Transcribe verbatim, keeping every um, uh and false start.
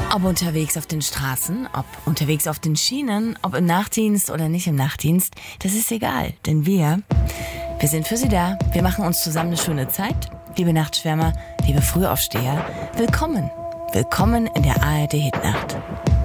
Ob unterwegs auf den Straßen, ob unterwegs auf den Schienen, ob im Nachtdienst oder nicht im Nachtdienst, das ist egal, denn wir, wir sind für Sie da. Wir machen uns zusammen eine schöne Zeit. Liebe Nachtschwärmer, liebe Frühaufsteher, willkommen, willkommen in der A R D Hitnacht.